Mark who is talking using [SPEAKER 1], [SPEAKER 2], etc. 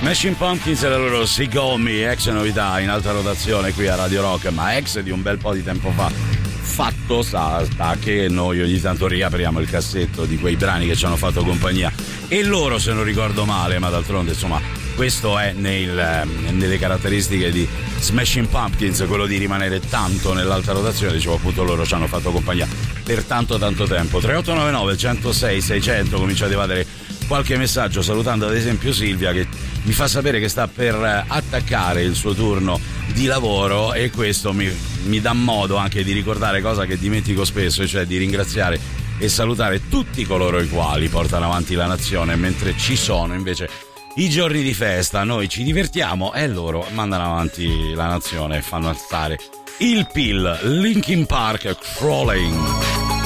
[SPEAKER 1] Smashing Pumpkins e la loro Seagull Me, ex novità in alta rotazione qui a Radio Rock, ma ex di un bel po' di tempo fa. Fatto sta che noi ogni tanto riapriamo il cassetto di quei brani che ci hanno fatto compagnia, e loro, se non ricordo male, ma d'altronde insomma questo è nelle caratteristiche di Smashing Pumpkins, quello di rimanere tanto nell'alta rotazione. Dicevo appunto, loro ci hanno fatto compagnia per tanto tempo. 3899 106 600, comincia ad evadere qualche messaggio, salutando ad esempio Silvia, che mi fa sapere che sta per attaccare il suo turno di lavoro, e questo mi dà modo anche di ricordare cosa che dimentico spesso, cioè di ringraziare e salutare tutti coloro i quali portano avanti la nazione mentre ci sono invece i giorni di festa. Noi ci divertiamo e loro mandano avanti la nazione e fanno alzare il PIL. Linkin Park, Crawling.